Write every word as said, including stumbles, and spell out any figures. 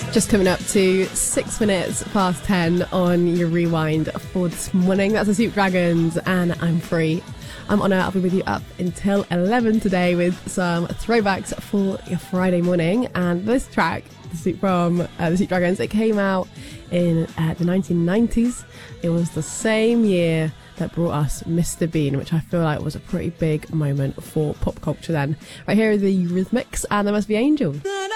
Just coming up to six minutes past ten on your rewind for this morning. That's the Soup Dragons, and I'm free. I'm Honor. I'll be with you up until eleven today with some throwbacks for your Friday morning. And this track, the Soup from uh, the Soup Dragons, it came out in uh, the nineteen nineties. It was the same year that brought us Mister Bean, which I feel like was a pretty big moment for pop culture then. Right here are the Eurythmics, and There Must Be Angels.